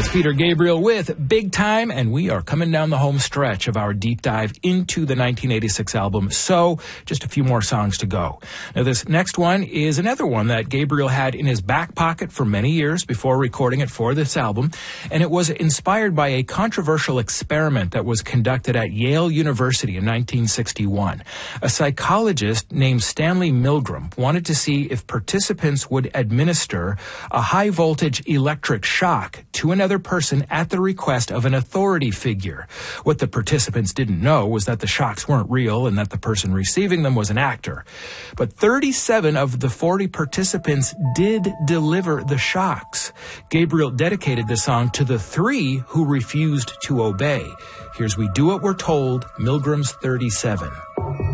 That's Peter Gabriel with Big Time, and we are coming down the home stretch of our deep dive into the 1986 album, So. Just a few more songs to go. Now, this next one is another one that Gabriel had in his back pocket for many years before recording it for this album, and it was inspired by a controversial experiment that was conducted at Yale University in 1961. A psychologist named Stanley Milgram wanted to see if participants would administer a high-voltage electric shock to another person at the request of an authority figure. What the participants didn't know was that the shocks weren't real and that the person receiving them was an actor. But 37 of the 40 participants did deliver the shocks. Gabriel dedicated the song to the 3 who refused to obey. Here's We Do What We're Told, Milgram's 37.